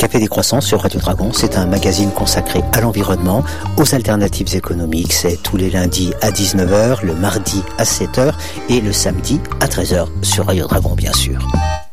Café des Croissants sur Radio Dragon, c'est un magazine consacré à l'environnement, aux alternatives économiques. C'est tous les lundis à 19h, le mardi à 7h et le samedi à 13h sur Radio Dragon, bien sûr.